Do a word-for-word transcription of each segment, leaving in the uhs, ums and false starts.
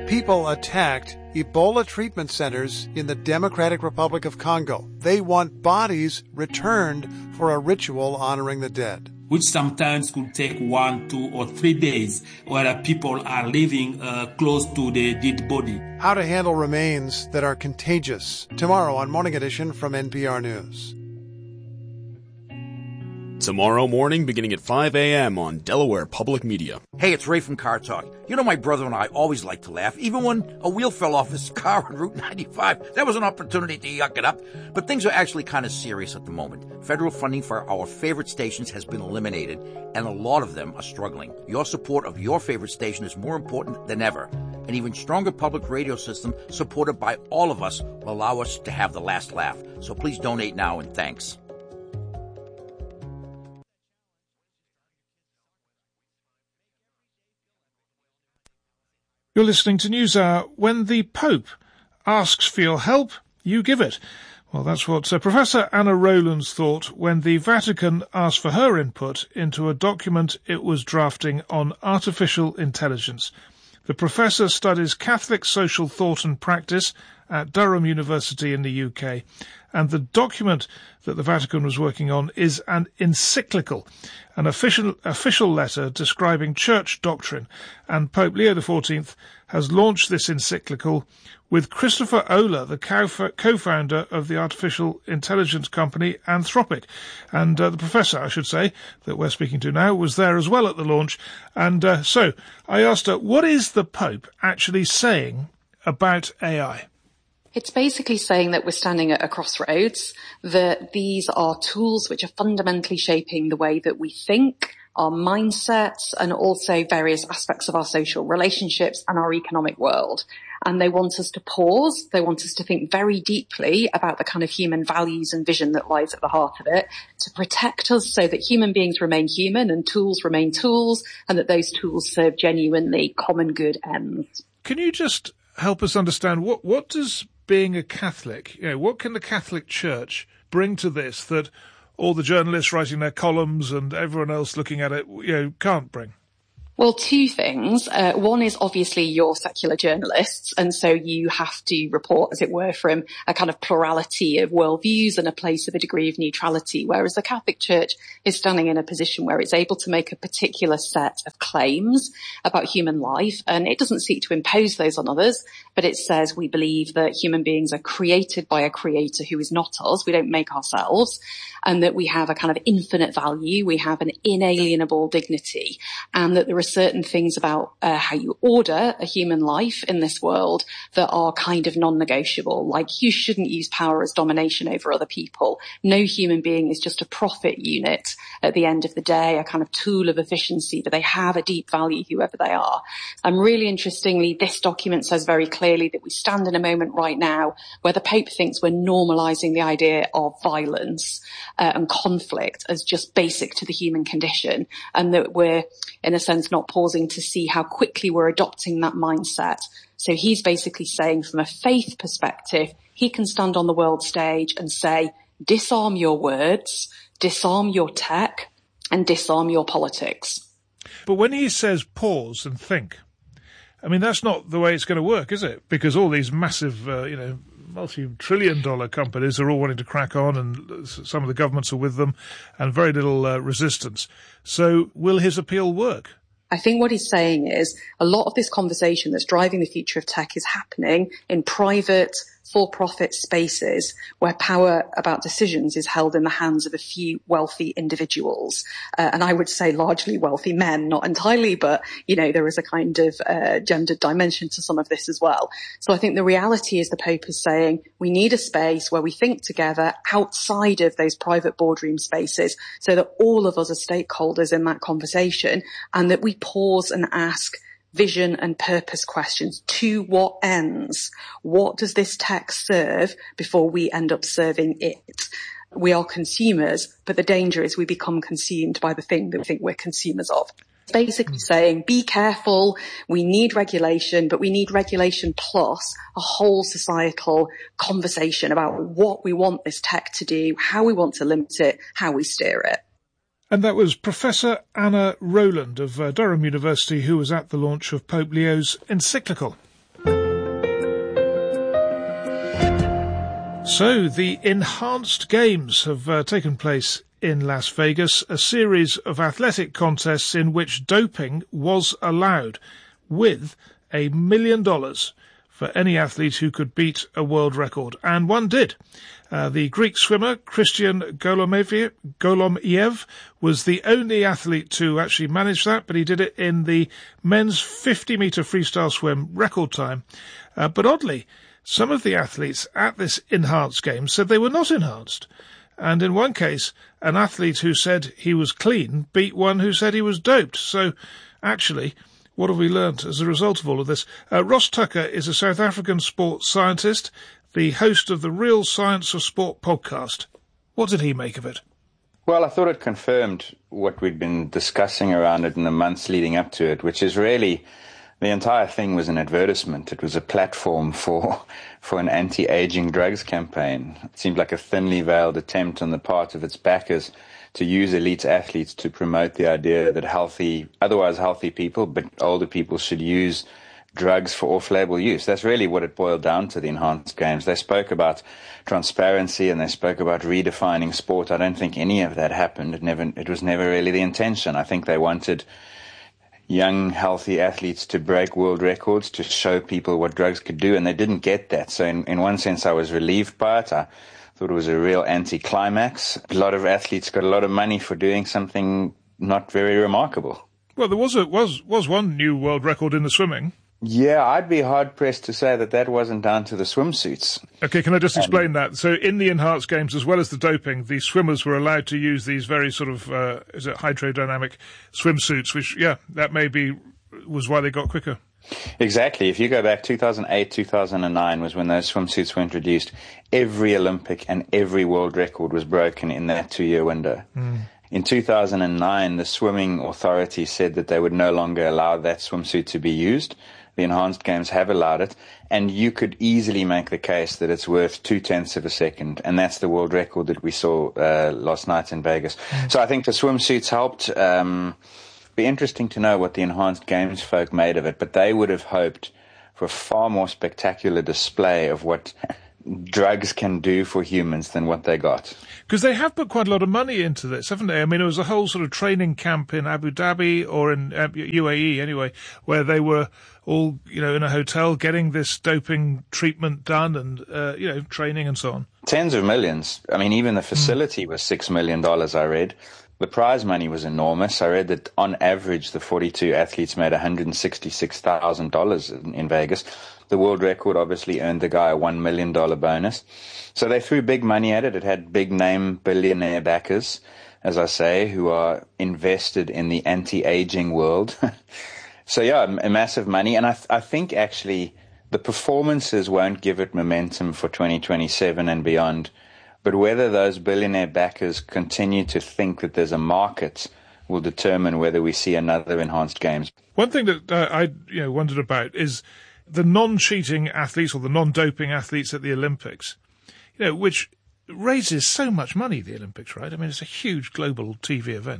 People attacked Ebola treatment centers in the Democratic Republic of Congo. They want bodies returned for a ritual honoring the dead, which sometimes could take one, two, or three days, where people are living uh, close to the dead body. How to handle remains that are contagious. Tomorrow on Morning Edition from N P R News. Tomorrow morning, beginning at five a.m. on Delaware Public Media. Hey, it's Ray from Car Talk. You know, my brother and I always like to laugh, even when a wheel fell off his car on Route ninety-five. That was an opportunity to yuck it up. But things are actually kind of serious at the moment. Federal funding for our favorite stations has been eliminated, and a lot of them are struggling. Your support of your favorite station is more important than ever. An even stronger public radio system supported by all of us will allow us to have the last laugh. So please donate now, and thanks. You're listening to NewsHour. When the Pope asks for your help, you give it. Well, that's what uh, Professor Anna Rowlands thought when the Vatican asked for her input into a document it was drafting on artificial intelligence. The professor studies Catholic social thought and practice at Durham University in the U K, and the document that the Vatican was working on is an encyclical, an official official letter describing church doctrine, and Pope Leo the fourteenth has launched this encyclical with Christopher Olah, the co-founder of the artificial intelligence company Anthropic. And uh, the professor, I should say, that we're speaking to now, was there as well at the launch. And uh, so I asked her, what is the Pope actually saying about A I? It's basically saying that we're standing at a crossroads, that these are tools which are fundamentally shaping the way that we think, our mindsets, and also various aspects of our social relationships and our economic world. And they want us to pause. They want us to think very deeply about the kind of human values and vision that lies at the heart of it, to protect us so that human beings remain human and tools remain tools, and that those tools serve genuinely common good ends. Can you just help us understand what, what does being a Catholic, you know, what can the Catholic Church bring to this that all the journalists writing their columns and everyone else looking at it, you know, can't bring? Well, two things. Uh, one is obviously you're secular journalists, and so you have to report, as it were, from a kind of plurality of worldviews and a place of a degree of neutrality, whereas the Catholic Church is standing in a position where it's able to make a particular set of claims about human life, and it doesn't seek to impose those on others, but it says we believe that human beings are created by a creator who is not us. We don't make ourselves, and that we have a kind of infinite value. We have an inalienable dignity, and that there are certain things about uh, how you order a human life in this world that are kind of non-negotiable. Like, you shouldn't use power as domination over other people. No human being is just a profit unit at the end of the day, a kind of tool of efficiency, but they have a deep value, whoever they are. And really interestingly, this document says very clearly that we stand in a moment right now where the Pope thinks we're normalizing the idea of violence uh, and conflict as just basic to the human condition, and that we're, in a sense, not pausing to see how quickly we're adopting that mindset. So he's basically saying, from a faith perspective, he can stand on the world stage and say, disarm your words, disarm your tech, and disarm your politics. But when he says pause and think, I mean, that's not the way it's going to work, is it? Because all these massive, uh, you know, multi-trillion dollar companies are all wanting to crack on, and some of the governments are with them, and very little uh, resistance. So will his appeal work? I think what he's saying is a lot of this conversation that's driving the future of tech is happening in private, for-profit spaces where power about decisions is held in the hands of a few wealthy individuals. Uh, and I would say largely wealthy men, not entirely, but, you know, there is a kind of uh, gendered dimension to some of this as well. So I think the reality is the Pope is saying we need a space where we think together outside of those private boardroom spaces so that all of us are stakeholders in that conversation, and that we pause and ask vision and purpose questions. To what ends? What does this tech serve before we end up serving it? We are consumers, but the danger is we become consumed by the thing that we think we're consumers of. It's basically saying, be careful, we need regulation, but we need regulation plus a whole societal conversation about what we want this tech to do, how we want to limit it, how we steer it. And that was Professor Anna Rowland of uh, Durham University, who was at the launch of Pope Leo's encyclical. So the Enhanced Games have uh, taken place in Las Vegas, a series of athletic contests in which doping was allowed, with a million dollars for any athlete who could beat a world record. And one did. Uh, the Greek swimmer, Christian Golomiev, Golomiev, was the only athlete to actually manage that, but he did it in the men's fifty metre freestyle swim record time. Uh, but oddly, some of the athletes at this Enhanced Games said they were not enhanced. And in one case, an athlete who said he was clean beat one who said he was doped. So, actually, what have we learnt as a result of all of this? Uh, Ross Tucker is a South African sports scientist, the host of the Real Science of Sport podcast. What did he make of it? Well, I thought it confirmed what we'd been discussing around it in the months leading up to it, which is really the entire thing was an advertisement. It was a platform for for an anti-aging drugs campaign. It seemed like a thinly veiled attempt on the part of its backers to use elite athletes to promote the idea that healthy, otherwise healthy people, but older people should use drugs for off-label use. That's really what it boiled down to, the Enhanced Games. They spoke about transparency and they spoke about redefining sport. I don't think any of that happened. It never, it was never really the intention. I think they wanted young, healthy athletes to break world records, to show people what drugs could do, and they didn't get that. So in, in one sense, I was relieved by it. I thought it was a real anti-climax. A lot of athletes got a lot of money for doing something not very remarkable. Well, there was a, was was one new world record in the swimming. Yeah, I'd be hard-pressed to say that that wasn't down to the swimsuits. Okay, can I just explain um, that? So in the Enhanced Games, as well as the doping, the swimmers were allowed to use these very sort of, uh, is it hydrodynamic swimsuits, which, yeah, that maybe was why they got quicker. Exactly. If you go back, two thousand eight, two thousand nine was when those swimsuits were introduced. Every Olympic and every world record was broken in that two-year window. Mm. In two thousand nine, the swimming authority said that they would no longer allow that swimsuit to be used. The Enhanced Games have allowed it, and you could easily make the case that it's worth two-tenths of a second, and that's the world record that we saw uh, last night in Vegas. Mm. So I think the swimsuits helped. Um, be interesting to know what the Enhanced Games folk made of it, but they would have hoped for a far more spectacular display of what drugs can do for humans than what they got. Because they have put quite a lot of money into this, haven't they? I mean, it was a whole sort of training camp in Abu Dhabi, or in uh, U A E anyway, where they were all, you know, in a hotel getting this doping treatment done and, uh, you know, training and so on. Tens of millions. I mean, even the facility mm. was six million dollars, I read. The prize money was enormous. I read that on average, the forty-two athletes made one hundred sixty-six thousand dollars in, in Vegas. The world record obviously earned the guy a one million dollars bonus. So they threw big money at it. It had big name billionaire backers, as I say, who are invested in the anti-aging world. So yeah, a massive money. And I, th- I think actually the performances won't give it momentum for twenty twenty-seven and beyond. But whether those billionaire backers continue to think that there's a market will determine whether we see another Enhanced Games. One thing that uh, I you know wondered about is the non-cheating athletes or the non-doping athletes at the Olympics, you know, which raises so much money, the Olympics, right? I mean, it's a huge global T V event.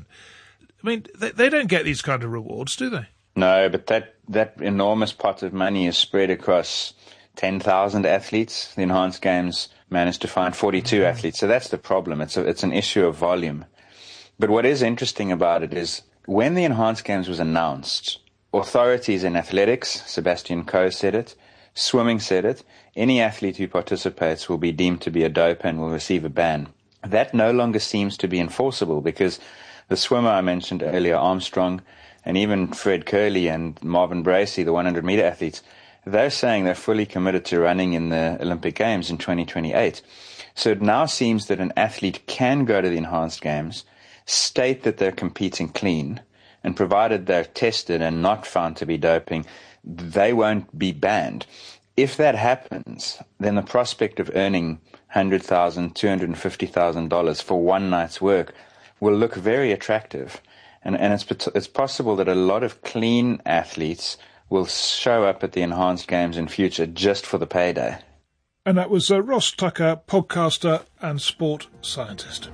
I mean, they, they don't get these kind of rewards, do they? No, but that, that enormous pot of money is spread across ten thousand athletes. The Enhanced Games managed to find forty-two mm-hmm. athletes. So that's the problem. It's a, it's an issue of volume. But what is interesting about it is when the Enhanced Games was announced, authorities in athletics, Sebastian Coe said it, swimming said it, any athlete who participates will be deemed to be a doper and will receive a ban. That no longer seems to be enforceable because the swimmer I mentioned earlier, Armstrong, and even Fred Curley and Marvin Bracey, the one hundred meter athletes, they're saying they're fully committed to running in the Olympic Games in twenty twenty-eight. So it now seems that an athlete can go to the Enhanced Games, state that they're competing clean, and provided they're tested and not found to be doping, they won't be banned. If that happens, then the prospect of earning one hundred thousand dollars, two hundred fifty thousand dollars for one night's work will look very attractive. And, and it's, it's possible that a lot of clean athletes will show up at the Enhanced Games in future just for the payday. And that was uh, Ross Tucker, podcaster and sport scientist.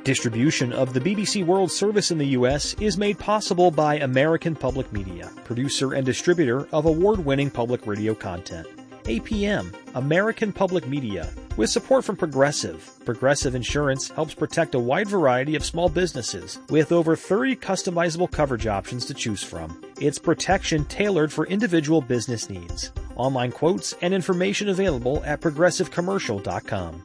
Distribution of the B B C World Service in the U S is made possible by American Public Media, producer and distributor of award-winning public radio content. A P M, American Public Media, with support from Progressive. Progressive Insurance helps protect a wide variety of small businesses with over thirty customizable coverage options to choose from. It's protection tailored for individual business needs. Online quotes and information available at progressive commercial dot com.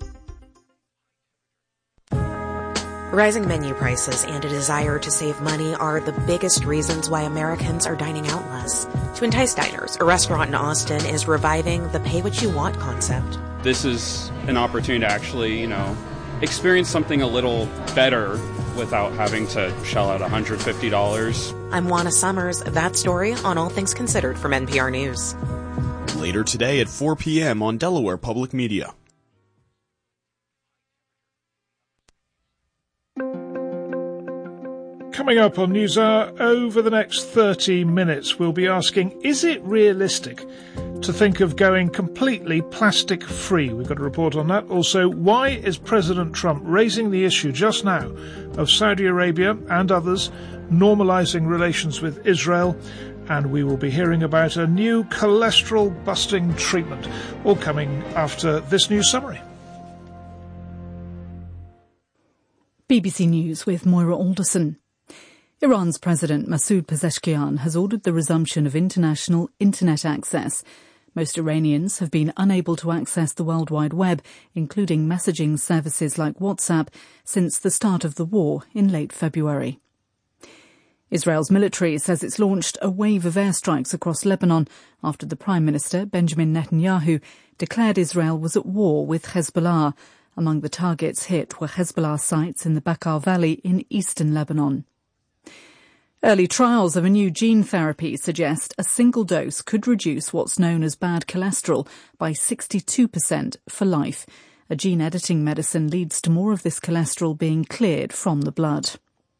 Rising menu prices and a desire to save money are the biggest reasons why Americans are dining out less. To entice diners, a restaurant in Austin is reviving the pay-what-you-want concept. This is an opportunity to actually, you know, experience something a little better without having to shell out one hundred fifty dollars. I'm Juana Summers. That story on All Things Considered from N P R News. Later today at four p.m. on Delaware Public Media. Coming up on NewsHour, over the next thirty minutes, we'll be asking, is it realistic to think of going completely plastic-free? We've got a report on that. Also, why is President Trump raising the issue just now of Saudi Arabia and others normalising relations with Israel? And we will be hearing about a new cholesterol-busting treatment, all coming after this news summary. B B C News with Moira Alderson. Iran's President Masoud Pezeshkian has ordered the resumption of international internet access. Most Iranians have been unable to access the World Wide Web, including messaging services like WhatsApp, since the start of the war in late February. Israel's military says it's launched a wave of airstrikes across Lebanon after the Prime Minister, Benjamin Netanyahu, declared Israel was at war with Hezbollah. Among the targets hit were Hezbollah sites in the Bekaa Valley in eastern Lebanon. Early trials of a new gene therapy suggest a single dose could reduce what's known as bad cholesterol by sixty-two percent for life. A gene-editing medicine leads to more of this cholesterol being cleared from the blood.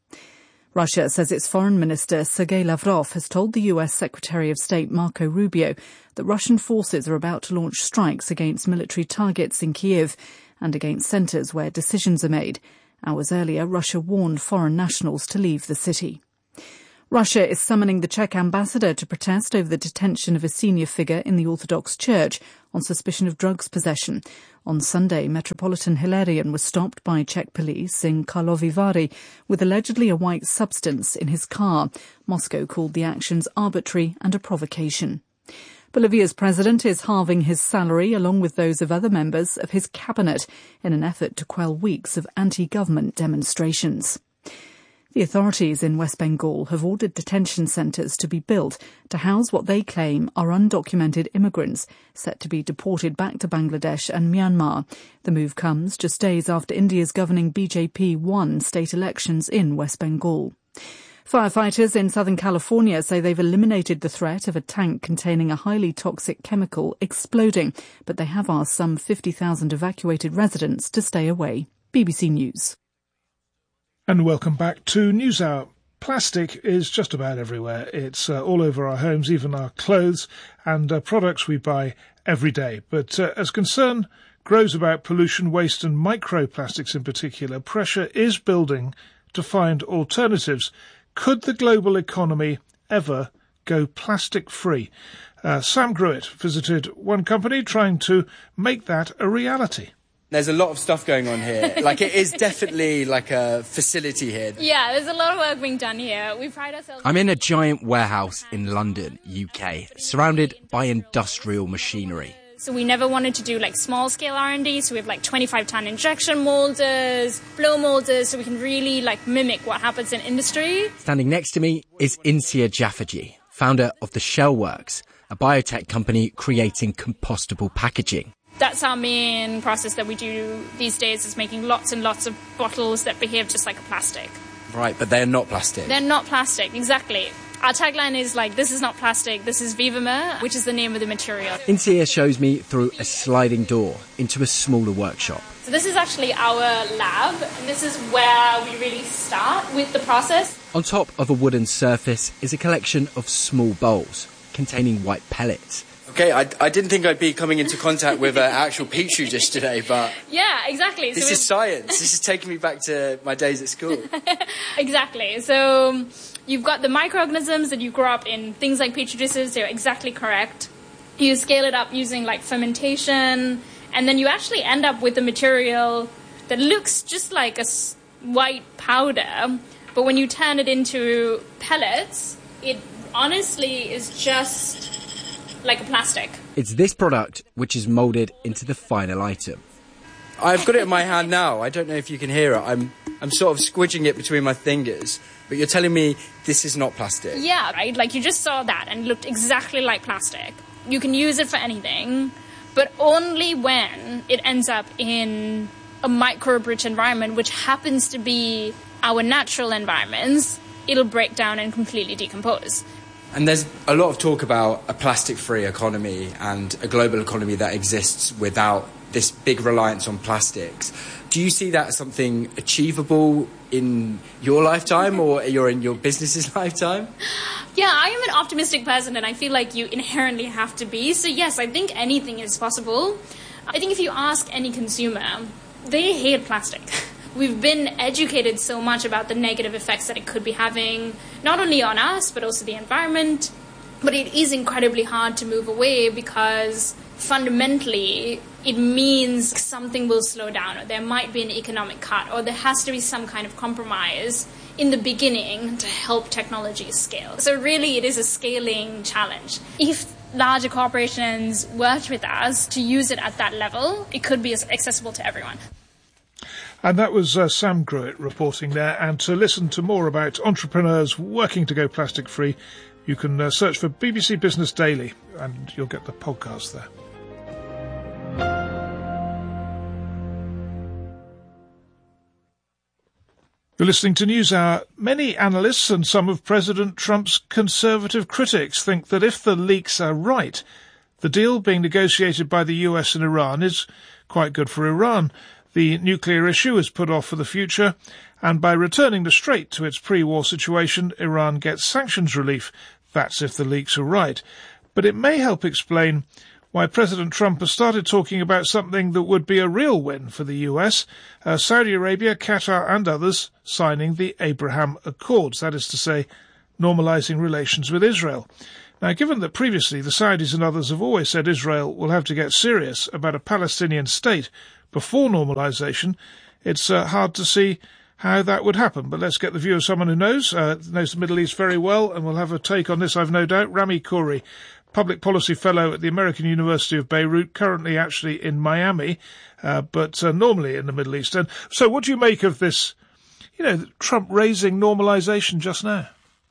Russia says its Foreign Minister Sergei Lavrov has told the U S Secretary of State Marco Rubio that Russian forces are about to launch strikes against military targets in Kyiv and against centres where decisions are made. Hours earlier, Russia warned foreign nationals to leave the city. Russia is summoning the Czech ambassador to protest over the detention of a senior figure in the Orthodox Church on suspicion of drugs possession. On Sunday, Metropolitan Hilarion was stopped by Czech police in Karlovy Vary with allegedly a white substance in his car. Moscow called the actions arbitrary and a provocation. Bolivia's president is halving his salary along with those of other members of his cabinet in an effort to quell weeks of anti-government demonstrations. The authorities in West Bengal have ordered detention centres to be built to house what they claim are undocumented immigrants set to be deported back to Bangladesh and Myanmar. The move comes just days after India's governing B J P won state elections in West Bengal. Firefighters in Southern California say they've eliminated the threat of a tank containing a highly toxic chemical exploding, but they have asked some fifty thousand evacuated residents to stay away. B B C News. And welcome back to NewsHour. Plastic is just about everywhere. It's uh, all over our homes, even our clothes and uh, products we buy every day. But uh, as concern grows about pollution, waste and microplastics in particular, pressure is building to find alternatives. Could the global economy ever go plastic-free? Uh, Sam Gruitt visited one company trying to make that a reality. There's a lot of stuff going on here. Like, it is definitely like a facility here. Yeah, there's a lot of work being done here. We pride ourselves... I'm in a giant warehouse in London, U K, surrounded by industrial machinery. So we never wanted to do, like, small-scale R and D, so we have, like, twenty-five ton injection molders, blow molders, so we can really, like, mimic what happens in industry. Standing next to me is Insia Jafferji, founder of the Shell Works, a biotech company creating compostable packaging. That's our main process that we do these days, is making lots and lots of bottles that behave just like a plastic. Right, but they're not plastic. They're not plastic, exactly. Our tagline is like, this is not plastic, this is Vivamer, which is the name of the material. Insia shows me through a sliding door into a smaller workshop. So this is actually our lab, and this is where we really start with the process. On top of a wooden surface is a collection of small bowls containing white pellets. Okay, I, I didn't think I'd be coming into contact with an uh, actual petri dish today, but... Yeah, exactly. This so is science. This is taking me back to my days at school. Exactly. So you've got the microorganisms that you grow up in things like petri dishes. They're exactly correct. You scale it up using like fermentation, and then you actually end up with a material that looks just like a white powder, but when you turn it into pellets, it honestly is just like a plastic. It's this product which is moulded into the final item. I've got it in my hand now. I don't know if you can hear it. I'm I'm sort of squidging it between my fingers, but you're telling me this is not plastic. Yeah, right? Like you just saw that and it looked exactly like plastic. You can use it for anything, but only when it ends up in a microbe-rich environment, which happens to be our natural environments, it'll break down and completely decompose. And there's a lot of talk about a plastic-free economy and a global economy that exists without this big reliance on plastics. Do you see that as something achievable in your lifetime or you're in your business's lifetime? Yeah, I am an optimistic person and I feel like you inherently have to be. So yes, I think anything is possible. I think if you ask any consumer, they hate plastic. We've been educated so much about the negative effects that it could be having, not only on us, but also the environment. But it is incredibly hard to move away because fundamentally it means something will slow down, or there might be an economic cut, or there has to be some kind of compromise in the beginning to help technology scale. So really it is a scaling challenge. If larger corporations worked with us to use it at that level, it could be accessible to everyone. And that was uh, Sam Gruitt reporting there. And to listen to more about entrepreneurs working to go plastic-free, you can uh, search for B B C Business Daily, and you'll get the podcast there. You're listening to NewsHour. Many analysts and some of President Trump's conservative critics think that if the leaks are right, the deal being negotiated by the U S and Iran is quite good for Iran. The nuclear issue is put off for the future, and by returning the Strait to its pre-war situation, Iran gets sanctions relief. That's if the leaks are right. But it may help explain why President Trump has started talking about something that would be a real win for the U S, uh, Saudi Arabia, Qatar and others signing the Abraham Accords, that is to say, normalising relations with Israel. Now, given that previously the Saudis and others have always said Israel will have to get serious about a Palestinian state before normalisation, it's uh, hard to see how that would happen. But let's get the view of someone who knows, uh, knows the Middle East very well, and we'll have a take on this, I've no doubt. Rami Khouri, Public Policy Fellow at the American University of Beirut, currently actually in Miami, uh, but uh, normally in the Middle East. And so what do you make of this, you know, Trump raising normalisation just now?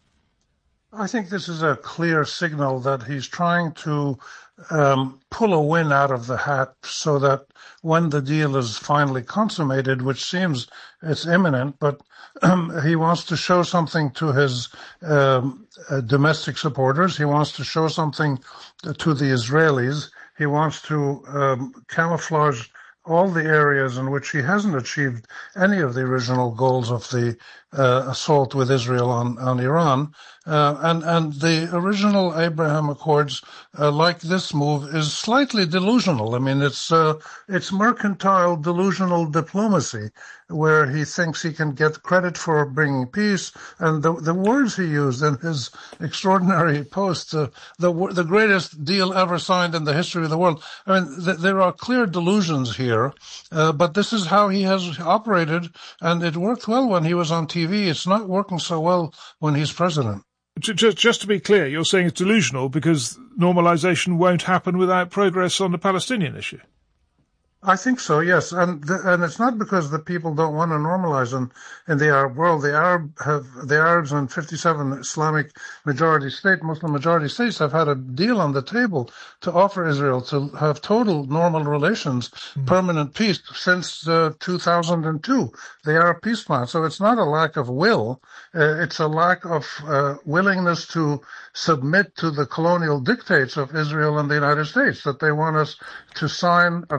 I think this is a clear signal that he's trying to um, pull a win out of the hat so that when the deal is finally consummated, which seems it's imminent, but um, he wants to show something to his um, uh, domestic supporters. He wants to show something to the Israelis. He wants to um, camouflage all the areas in which he hasn't achieved any of the original goals of the uh, assault with Israel on, on Iran. Uh, and, and the original Abraham Accords, uh, like this move, is slightly delusional. I mean, it's, uh, it's mercantile, delusional diplomacy, where he thinks he can get credit for bringing peace. And the, the words he used in his extraordinary post, uh, the, the greatest deal ever signed in the history of the world. I mean, th- there are clear delusions here, uh, but this is how he has operated, and it worked well when he was on T V. It's not working so well when he's president. Just, just to be clear, you're saying it's delusional because normalisation won't happen without progress on the Palestinian issue? I think so, yes. And the, and it's not because the people don't want to normalize in, in the Arab world. The Arab have, the Arabs and fifty-seven Islamic majority state, Muslim majority states have had a deal on the table to offer Israel to have total normal relations, mm-hmm. permanent peace since uh, two thousand two, the Arab peace plan. So it's not a lack of will. Uh, it's a lack of uh, willingness to submit to the colonial dictates of Israel and the United States, that they want us to sign according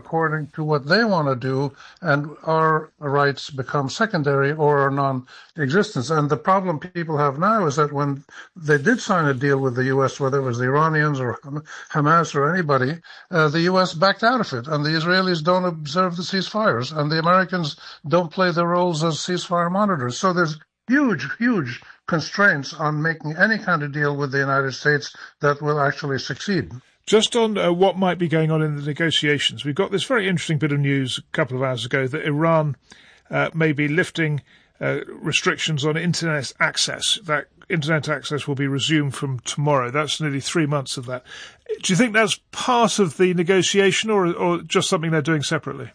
to what they want to do, and our rights become secondary or are non-existent. And the problem people have now is that when they did sign a deal with the U S, whether it was the Iranians or Hamas or anybody, uh, the U S backed out of it, and the Israelis don't observe the ceasefires, and the Americans don't play their roles as ceasefire monitors. So there's huge, huge constraints on making any kind of deal with the United States that will actually succeed. Just on uh, what might be going on in the negotiations, we've got this very interesting bit of news a couple of hours ago that Iran uh, may be lifting uh, restrictions on internet access. That internet access will be resumed from tomorrow. That's nearly three months of that. Do you think that's part of the negotiation, or, or just something they're doing separately?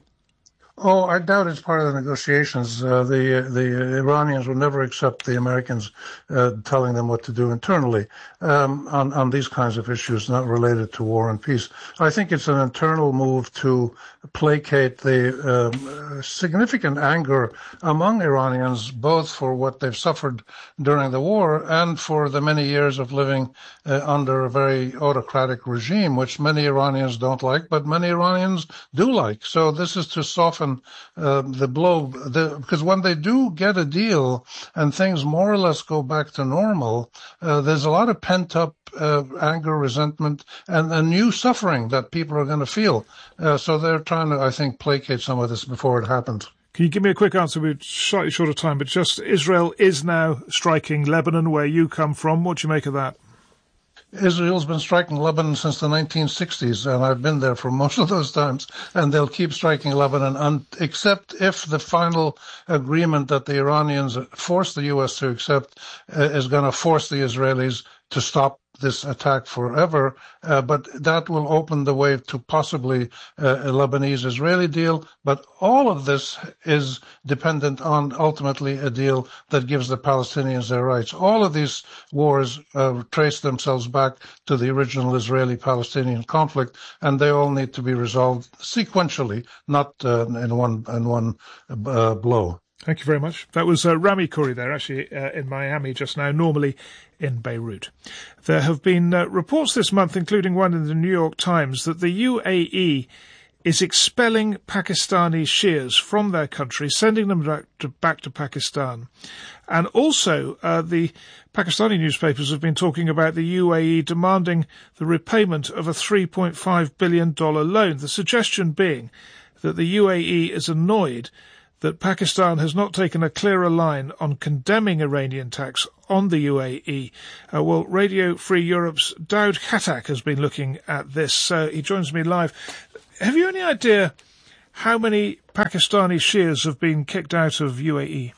Oh, I doubt it's part of the negotiations. Uh, the the Iranians will never accept the Americans uh, telling them what to do internally um, on on these kinds of issues not related to war and peace. I think it's an internal move to placate the um, significant anger among Iranians, both for what they've suffered during the war and for the many years of living uh, under a very autocratic regime, which many Iranians don't like, but many Iranians do like. So this is to soften Uh, the blow, the, because when they do get a deal and things more or less go back to normal, uh, there's a lot of pent-up uh, anger, resentment, and, and new suffering that people are going to feel. Uh, so they're trying to, I think, placate some of this before it happens. Can you give me a quick answer? We're slightly short of time, but just Israel is now striking Lebanon, where you come from. What do you make of that? Israel's been striking Lebanon since the nineteen sixties, and I've been there for most of those times, and they'll keep striking Lebanon, un- except if the final agreement that the Iranians force the U S to accept uh, is going to force the Israelis to stop this attack forever, uh, but that will open the way to possibly uh, a Lebanese-Israeli deal. But all of this is dependent on ultimately a deal that gives the Palestinians their rights. All of these wars uh, trace themselves back to the original Israeli-Palestinian conflict, and they all need to be resolved sequentially, not uh, in one in one uh, blow. Thank you very much. That was uh, Rami Khouri there, actually uh, in Miami just now, normally in Beirut. There have been uh, reports this month, including one in the New York Times, that the U A E is expelling Pakistani Shias from their country, sending them back to, back to Pakistan. And also, uh, the Pakistani newspapers have been talking about the U A E demanding the repayment of a three point five billion dollars loan, the suggestion being that the U A E is annoyed that Pakistan has not taken a clearer line on condemning Iranian attacks on the U A E. Uh, well, Radio Free Europe's Daud Khattak has been looking at this. Uh, he joins me live. Have you any idea how many Pakistani Shias have been kicked out of U A E?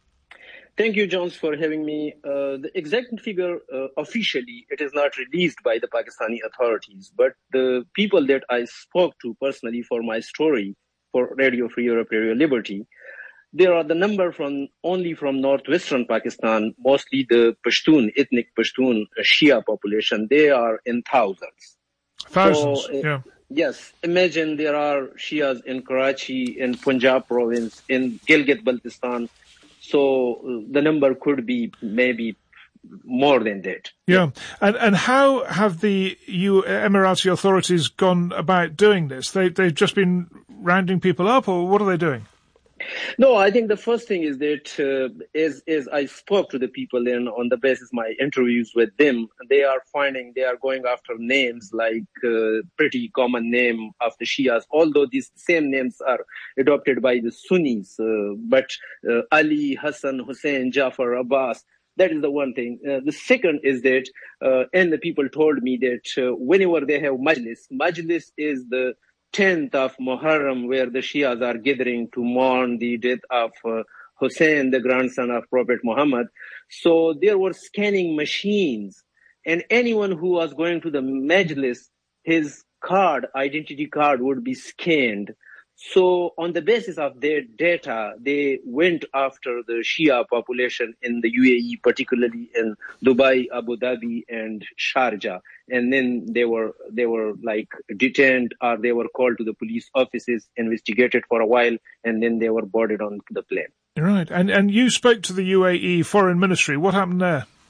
Thank you, Jones, for having me. Uh, the exact figure, uh, officially, it is not released by the Pakistani authorities, but the people that I spoke to personally for my story, for Radio Free Europe, Radio Liberty, there are the number from only from northwestern Pakistan, mostly the Pashtun, ethnic Pashtun Shia population. They are in thousands. Thousands, so, uh, yeah. Yes, imagine there are Shias in Karachi, in Punjab province, in Gilgit-Baltistan. So uh, the number could be maybe more than that. Yeah, and and how have the U Emirati authorities gone about doing this? They they've just been rounding people up, or what are they doing? No, I think the first thing is that uh, as as I spoke to the people and on the basis of my interviews with them, they are finding they are going after names like uh, pretty common name of the Shias, although these same names are adopted by the Sunnis. Uh, but uh, Ali, Hassan, Hussein, Jafar, Abbas. That is the one thing. Uh, the second is that, uh, and the people told me that uh, whenever they have Majlis, Majlis is the tenth of Muharram, where the Shias are gathering to mourn the death of uh, Hussein, the grandson of Prophet Muhammad. So there were scanning machines, and anyone who was going to the Majlis, his card, identity card would be scanned. So on the basis of their data, they went after the Shia population in the U A E, particularly in Dubai, Abu Dhabi, and Sharjah. And then they were they were like detained, or they were called to the police offices, investigated for a while, and then they were boarded on the plane. Right. And and you spoke to the U A E Foreign Ministry. What happened there?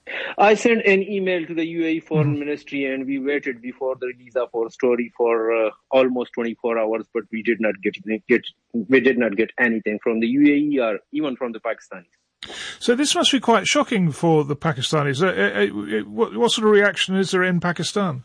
I sent an email to the U A E Foreign mm-hmm. Ministry, and we waited before the release of our story for uh, almost twenty-four hours, but we did not get, get we did not get anything from the U A E or even from the Pakistanis. So this must be quite shocking for the Pakistanis. Uh, uh, uh, what, what sort of reaction is there in Pakistan?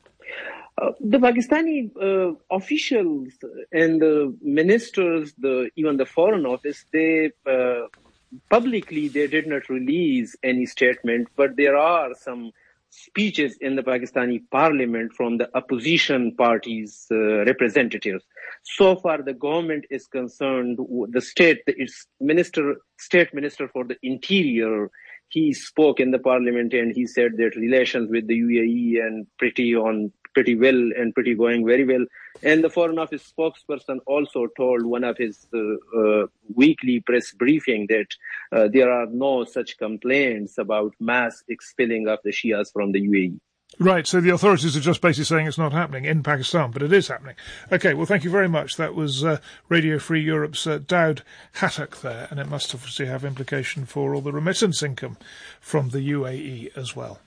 Uh, the Pakistani uh, officials and the ministers, the even the Foreign Office, they uh, publicly they did not release any statement, but there are some speeches in the Pakistani parliament from the opposition parties' uh, representatives. So far, the government is concerned. The state, the its minister, state minister for the interior, he spoke in the parliament and he said that relations with the U A E and pretty on. pretty well and pretty going very well. And the Foreign Office spokesperson also told one of his uh, uh, weekly press briefing that uh, there are no such complaints about mass expelling of the Shias from the U A E. Right, so the authorities are just basically saying it's not happening in Pakistan, but it is happening. Okay, well, thank you very much. That was uh, Radio Free Europe's uh, Daud Hattock there, and it must obviously have implication for all the remittance income from the U A E as well.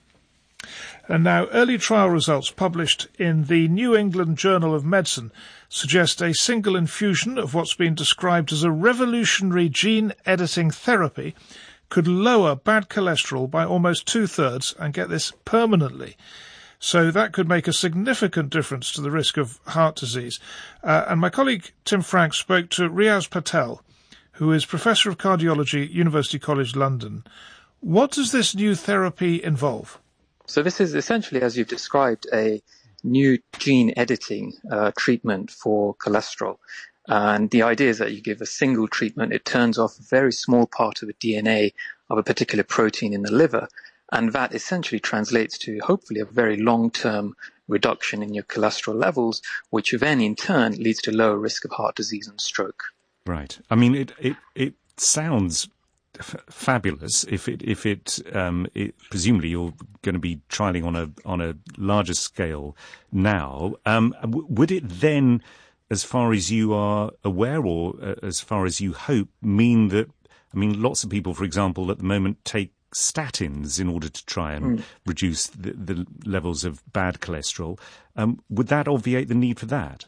And now, early trial results published in the New England Journal of Medicine suggest a single infusion of what's been described as a revolutionary gene-editing therapy could lower bad cholesterol by almost two-thirds and get this permanently. So that could make a significant difference to the risk of heart disease. Uh, and my colleague Tim Frank spoke to Riaz Patel, who is Professor of Cardiology at University College London. What does this new therapy involve? So this is essentially, as you've described, a new gene editing uh, treatment for cholesterol. And the idea is that you give a single treatment, it turns off a very small part of the D N A of a particular protein in the liver. And that essentially translates to hopefully a very long-term reduction in your cholesterol levels, which then in turn leads to lower risk of heart disease and stroke. Right. I mean, it, it, it sounds F- fabulous. If it, if it, um, it, presumably you're going to be trialing on a on a larger scale now. Um, w- would it then, as far as you are aware, or uh, as far as you hope, mean that? I mean, lots of people, for example, at the moment take statins in order to try and mm. reduce the, the levels of bad cholesterol. Um, would that obviate the need for that?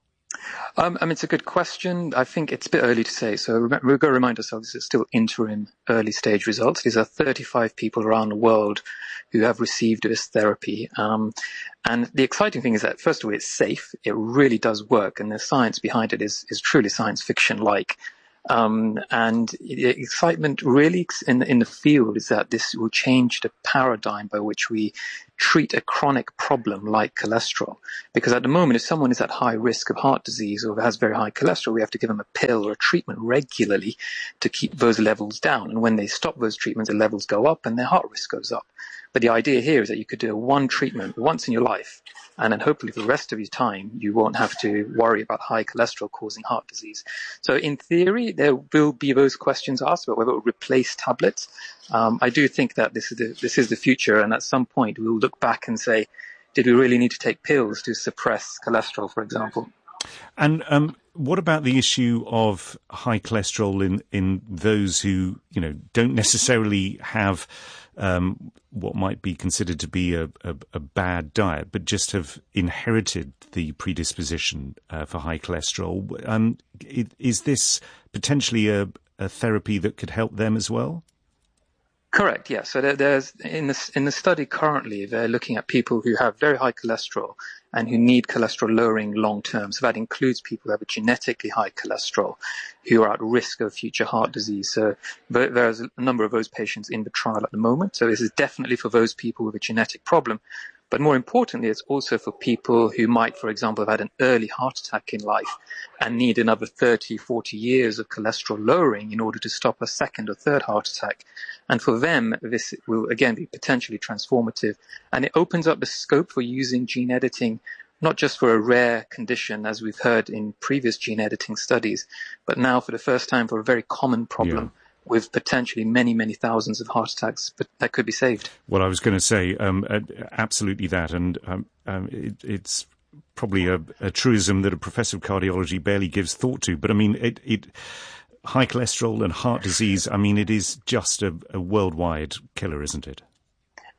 Um, I mean, it's a good question. I think it's a bit early to say. So we've got to remind ourselves this is still interim early stage results. These are thirty-five people around the world who have received this therapy. Um, and the exciting thing is that, first of all, it's safe. It really does work. And the science behind it is, is truly science fiction-like. Um, and the excitement really in, in the field is that this will change the paradigm by which we treat a chronic problem like cholesterol. Because at the moment, if someone is at high risk of heart disease or has very high cholesterol, we have to give them a pill or a treatment regularly to keep those levels down. And when they stop those treatments, the levels go up and their heart risk goes up. But the idea here is that you could do one treatment once in your life, and then hopefully for the rest of your time, you won't have to worry about high cholesterol causing heart disease. So in theory, there will be those questions asked about whether it will replace tablets. Um, I do think that this is the, this is the future, and at some point we'll look back and say, did we really need to take pills to suppress cholesterol, for example? And um, what about the issue of high cholesterol in, in those who, you know, don't necessarily have um, what might be considered to be a, a, a bad diet, but just have inherited the predisposition uh, for high cholesterol? Um, it, is this potentially a, a therapy that could help them as well? Correct, yes. So there, there's in the in the study currently, they're looking at people who have very high cholesterol and who need cholesterol lowering long term. So that includes people who have a genetically high cholesterol, who are at risk of future heart disease. So there's a number of those patients in the trial at the moment. So this is definitely for those people with a genetic problem. But more importantly, it's also for people who might, for example, have had an early heart attack in life and need another thirty, forty years of cholesterol lowering in order to stop a second or third heart attack. And for them, this will, again, be potentially transformative. And it opens up the scope for using gene editing, not just for a rare condition, as we've heard in previous gene editing studies, but now for the first time for a very common problem. Yeah. With potentially many, many thousands of heart attacks, but that could be saved. Well, I was going to say um, uh, absolutely that, and um, um, it, it's probably a, a truism that a professor of cardiology barely gives thought to. But I mean, it, it high cholesterol and heart disease. I mean, it is just a, a worldwide killer, isn't it?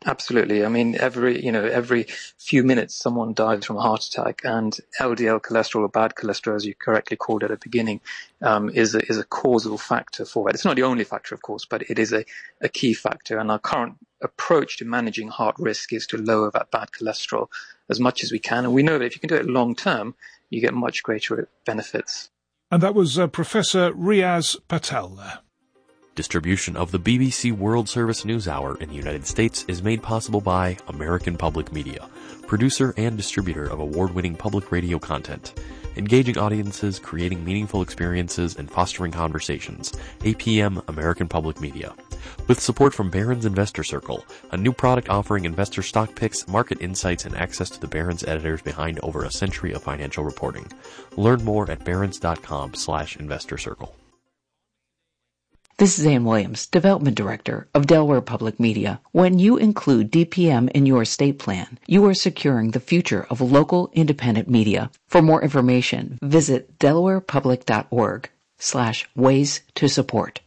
Absolutely. I mean, every, you know, every few minutes someone dies from a heart attack, and L D L cholesterol, or bad cholesterol, as you correctly called it at the beginning, um, is a, is a causal factor for it. It's not the only factor, of course, but it is a, a key factor. And our current approach to managing heart risk is to lower that bad cholesterol as much as we can. And we know that if you can do it long term, you get much greater benefits. And that was uh, Professor Riaz Patel there. Distribution of the B B C World Service News Hour in the United States is made possible by American Public Media, producer and distributor of award-winning public radio content. Engaging audiences, creating meaningful experiences, and fostering conversations. A P M American Public Media. With support from Barron's Investor Circle, a new product offering investor stock picks, market insights, and access to the Barron's editors behind over a century of financial reporting. Learn more at barrons.com slash investor circle. This is Ann Williams, Development Director of Delaware Public Media. When you include D P M in your estate plan, you are securing the future of local independent media. For more information, visit delawarepublic.org slash ways to support.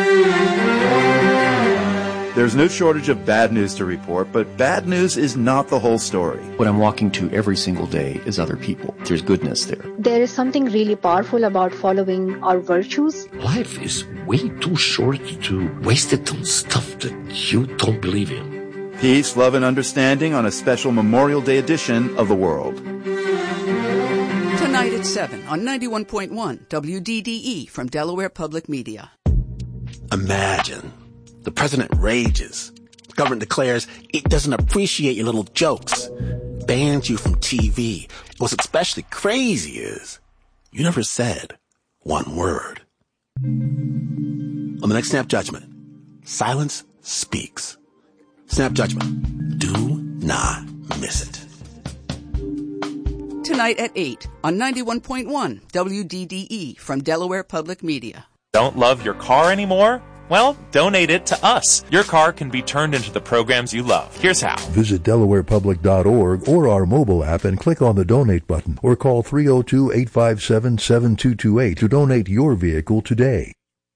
There's no shortage of bad news to report, but bad news is not the whole story. What I'm walking to every single day is other people. There's goodness there. There is something really powerful about following our virtues. Life is way too short to waste it on stuff that you don't believe in. Peace, love, and understanding on a special Memorial Day edition of The World. Tonight at seven on ninety-one point one W D D E from Delaware Public Media. Imagine. The president rages. The government declares it doesn't appreciate your little jokes. Bans you from T V. What's especially crazy is you never said one word. On the next Snap Judgment, silence speaks. Snap Judgment. Do not miss it. Tonight at eight on ninety-one point one W D D E from Delaware Public Media. Don't love your car anymore? Well, donate it to us. Your car can be turned into the programs you love. Here's how. Visit Delaware Public dot org or our mobile app and click on the donate button, or call three oh two, eight five seven, seven two two eight to donate your vehicle today.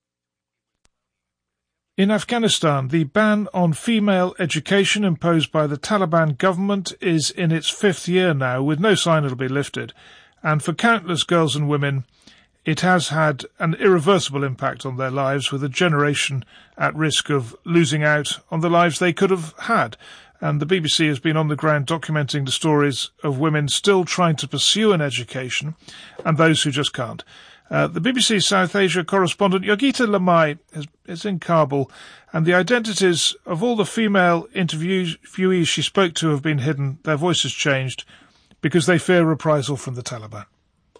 In Afghanistan, the ban on female education imposed by the Taliban government is in its fifth year now, with no sign it'll be lifted. And for countless girls and women, it has had an irreversible impact on their lives, with a generation at risk of losing out on the lives they could have had. And the B B C has been on the ground documenting the stories of women still trying to pursue an education and those who just can't. Uh, the B B C South Asia correspondent Yogita Lamai is, is in Kabul, and the identities of all the female interviewees she spoke to have been hidden. Their voices changed because they fear reprisal from the Taliban.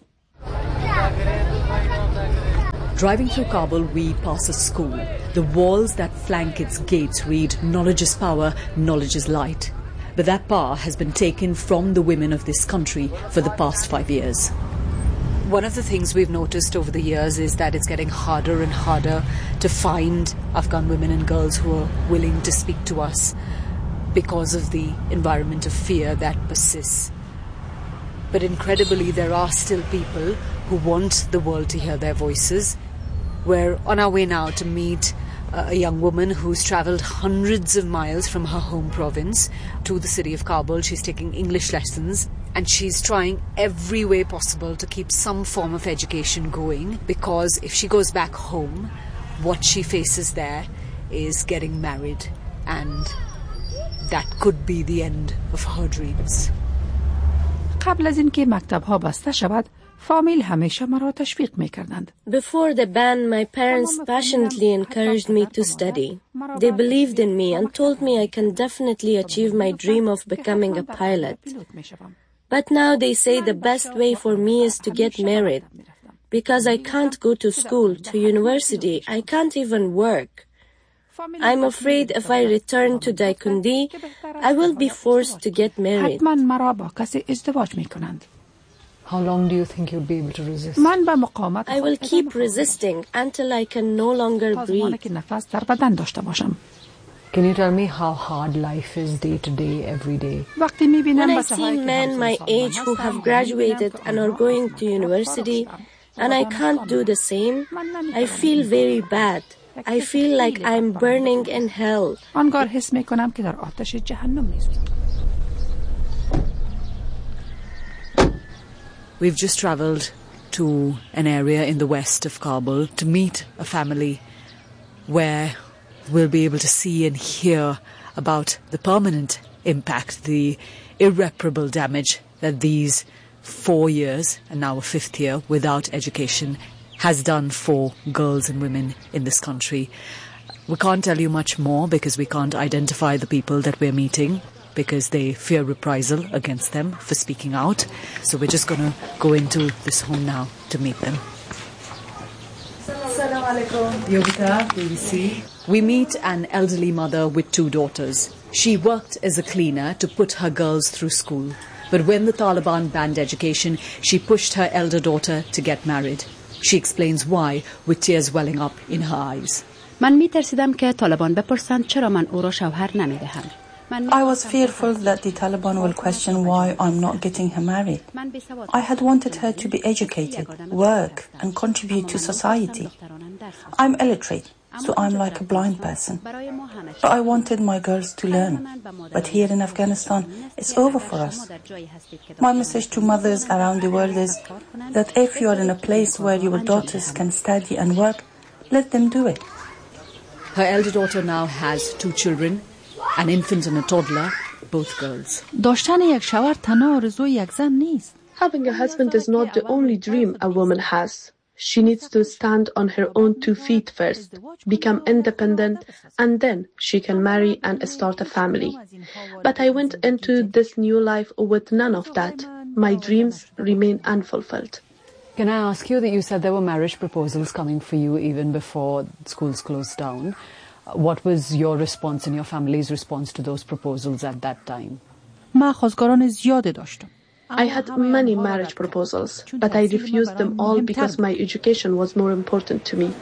Driving through Kabul, we pass a school. The walls that flank its gates read, "Knowledge is power, knowledge is light." But that power has been taken from the women of this country for the past five years. One of the things we've noticed over the years is that it's getting harder and harder to find Afghan women and girls who are willing to speak to us because of the environment of fear that persists. But incredibly, there are still people who want the world to hear their voices. We're on our way now to meet a young woman who's travelled hundreds of miles from her home province to the city of Kabul. She's taking English lessons, and she's trying every way possible to keep some form of education going, because if she goes back home, what she faces there is getting married, and that could be the end of her dreams. قبل از اینکه مکتب‌ها بسته شود فامیل همیشه مرا تشویق می‌کردند. Before the ban, my parents passionately encouraged me to study. They believed in me and told me I can definitely achieve my dream of becoming a pilot. But now they say the best way for me is to get married. Because I can't go to school, to university, I can't even work. I'm afraid if I return to Daikundi, I will be forced to get married. How long do you think you'll be able to resist? I will keep resisting until I can no longer breathe. Can you tell me how hard life is day to day, every day? When I see men my age who have graduated and are going to university, and I can't do the same, I feel very bad. I feel like I'm burning in hell. آنگاه حس میکنم که در آتش جهنم میسوزم. We've just travelled to an area in the west of Kabul to meet a family where we'll be able to see and hear about the permanent impact, the irreparable damage that these four years and now a fifth year without education has done for girls and women in this country. We can't tell you much more because we can't identify the people that we're meeting, because they fear reprisal against them for speaking out. So we're just going to go into this home now to meet them. Assalamu alaikum. Yogita, B B C. We meet an elderly mother with two daughters. She worked as a cleaner to put her girls through school. But when the Taliban banned education, she pushed her elder daughter to get married. She explains why with tears welling up in her eyes. من می‌ترسیدم که طالبان بپرسند چرا من او را شوهر نمی‌دهم. I was fearful that the Taliban will question why I'm not getting her married. I had wanted her to be educated, work, and contribute to society. I'm illiterate, so I'm like a blind person. But I wanted my girls to learn. But here in Afghanistan, it's over for us. My message to mothers around the world is that if you are in a place where your daughters can study and work, let them do it. Her elder daughter now has two children, an infant and a toddler, both girls. داشتن یک شوهر تنها آرزوی یک زن نیست. Having a husband is not the only dream a woman has. She needs to stand on her own two feet first, become independent, and then she can marry and start a family. But I went into this new life with none of that. My dreams remain unfulfilled. Can I ask you that you said there were marriage proposals coming for you even before schools closed down? What was your response and your family's response to those proposals at that time? من خواستگاران زیاده داشتم. I had many marriage proposals, but I refused them all because my education was more important to me.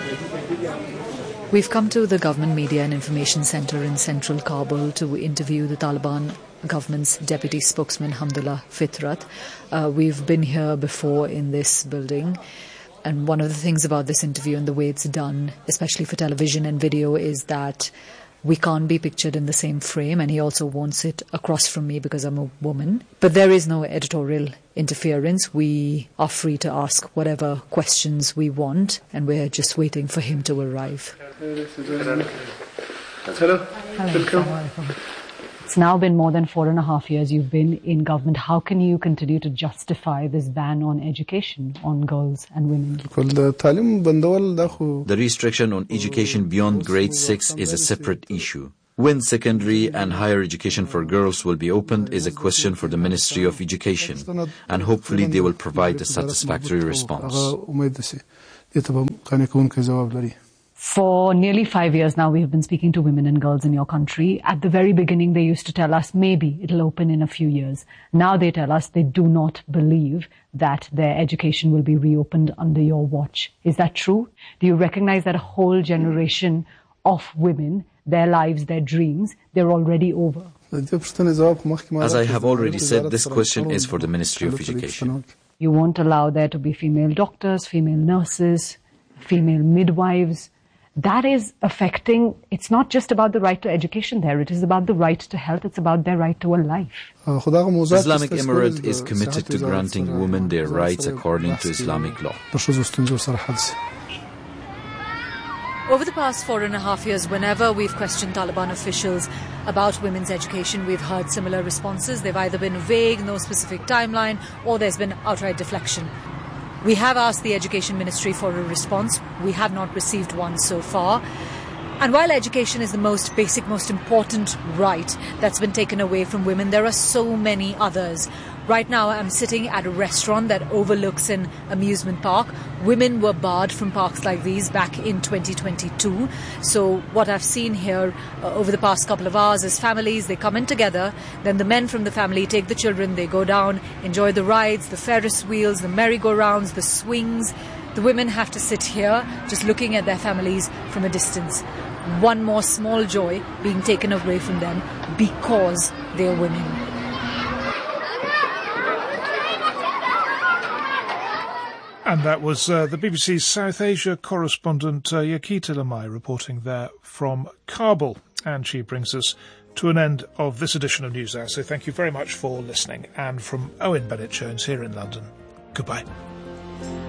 We've come to the Government Media and Information Centre in central Kabul to interview the Taliban government's deputy spokesman, Hamdullah Fitrat. Uh, we've been here before in this building. And one of the things about this interview and the way it's done, especially for television and video, is that we can't be pictured in the same frame, and he also won't sit across from me because I'm a woman. But there is no editorial interference. We are free to ask whatever questions we want, and we're just waiting for him to arrive. Hello. Hello. It's now been more than four and a half years you've been in government. How can you continue to justify this ban on education on girls and women? The restriction on education beyond grade six is a separate issue. When secondary and higher education for girls will be opened is a question for the Ministry of Education, and hopefully they will provide a satisfactory response. For nearly five years now, we have been speaking to women and girls in your country. At the very beginning, they used to tell us maybe it'll open in a few years. Now they tell us they do not believe that their education will be reopened under your watch. Is that true? Do you recognize that a whole generation of women, their lives, their dreams, they're already over? As I have already said, this question is for the Ministry of Education. You won't allow there to be female doctors, female nurses, female midwives. That is affecting, it's not just about the right to education there, it is about the right to health, it's about their right to a life. Islamic Emirate is committed to granting women their rights according to Islamic law. Over the past four and a half years, whenever we've questioned Taliban officials about women's education, we've heard similar responses. They've either been vague, no specific timeline, or there's been outright deflection. We have asked the Education Ministry for a response. We have not received one so far. And while education is the most basic, most important right that's been taken away from women, there are so many others. Right now, I'm sitting at a restaurant that overlooks an amusement park. Women were barred from parks like these back in twenty twenty-two. So what I've seen here uh, over the past couple of hours is families, they come in together, then the men from the family take the children, they go down, enjoy the rides, the Ferris wheels, the merry-go-rounds, the swings. The women have to sit here just looking at their families from a distance. One more small joy being taken away from them because they're women. And that was uh, the B B C's South Asia correspondent uh, Yakita Lamai reporting there from Kabul. And she brings us to an end of this edition of NewsHour. So thank you very much for listening. And from Owen Bennett-Jones here in London, goodbye.